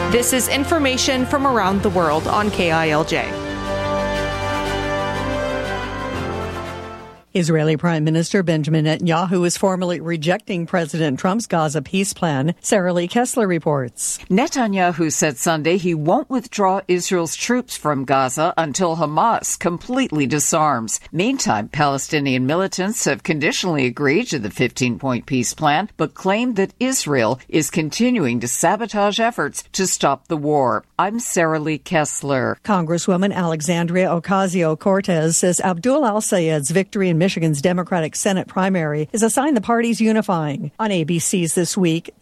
This is information from around the world on KILJ. Israeli Prime Minister Benjamin Netanyahu is formally rejecting President Trump's Gaza peace plan. Sarah Lee Kessler reports. Netanyahu said Sunday he won't withdraw Israel's troops from Gaza until Hamas completely disarms. Meantime, Palestinian militants have conditionally agreed to the 15-point peace plan, but claim that Israel is continuing to sabotage efforts to stop the war. I'm Sarah Lee Kessler. Congresswoman Alexandria Ocasio-Cortez says Abdul al-Sayed's victory in Michigan's Democratic Senate primary is a sign the party's unifying. On ABC's This Week,